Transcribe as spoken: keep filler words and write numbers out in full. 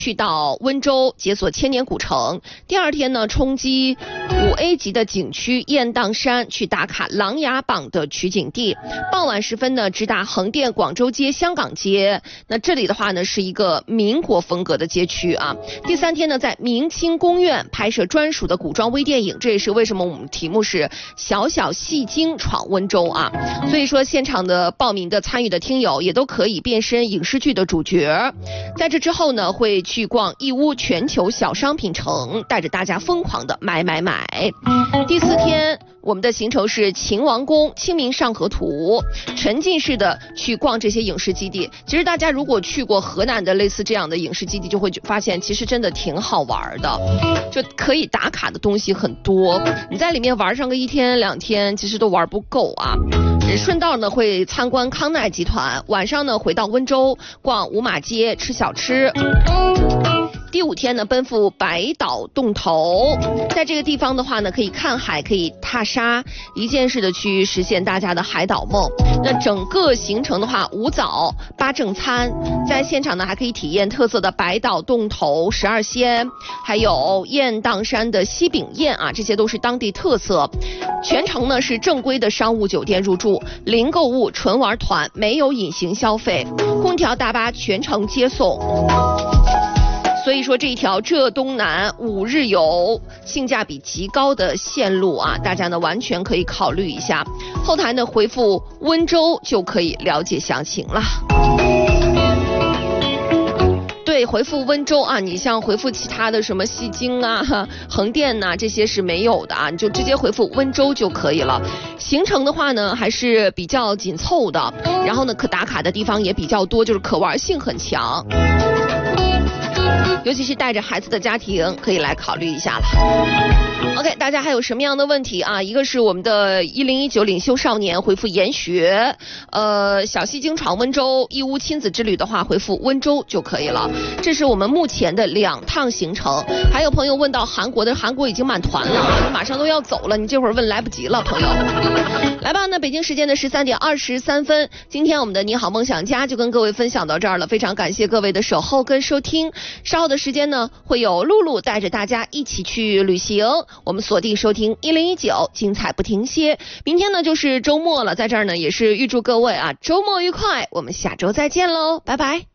去到温州解锁千年古城，第二天呢，冲击五 A 级的景区雁荡山，去打卡琅琊榜的取景地。傍晚时分呢，直达横店广州街、香港街。那这里的话呢，是一个民国风格的街区啊。第三天呢，在明清宫苑拍摄专属的古装微电影，这也是为什么我们题目是小小戏精闯温州啊。所以说，现场的报名的参与的听友也都可以变身影视剧的主角。在这之后呢，会去逛义乌全球小商品城，带着大家疯狂的买买买。第四天，我们的行程是秦王宫、清明上河图，沉浸式的去逛这些影视基地。其实大家如果去过河南的类似这样的影视基地，就会发现其实真的挺好玩的，就可以打卡的东西很多。你在里面玩上个一天两天，其实都玩不够啊。顺道呢会参观康奈集团，晚上呢回到温州逛五马街吃小吃。第五天呢，奔赴白岛洞头，在这个地方的话呢，可以看海，可以踏沙，一件事的去实现大家的海岛梦。那整个行程的话，五早八正餐，在现场呢还可以体验特色的白岛洞头十二鲜，还有雁荡山的西饼宴啊，这些都是当地特色。全程呢是正规的商务酒店入住，零购物，纯玩团，没有隐形消费，空调大巴全程接送。所以说这一条浙东南五日游性价比极高的线路啊，大家呢完全可以考虑一下。后台呢回复温州就可以了解详情了。对，回复温州啊，你像回复其他的什么西京啊、横店呐、啊，这些是没有的啊，你就直接回复温州就可以了。行程的话呢还是比较紧凑的，然后呢可打卡的地方也比较多，就是可玩性很强。尤其是带着孩子的家庭可以来考虑一下了。OK， 大家还有什么样的问题啊？一个是我们的一零一九领袖少年回复研学，呃，小西京闯温州，义乌亲子之旅的话回复温州就可以了。这是我们目前的两趟行程。还有朋友问到韩国的，韩国已经满团了啊，马上都要走了，你这会儿问来不及了，朋友。来吧，那北京时间的十三点二十三分，今天我们的你好梦想家就跟各位分享到这儿了，非常感谢各位的守候跟收听。稍后的时间呢，会有露露带着大家一起去旅行，我们锁定收听一零一九，精彩不停歇。明天呢就是周末了，在这儿呢也是预祝各位啊周末愉快，我们下周再见喽，拜拜。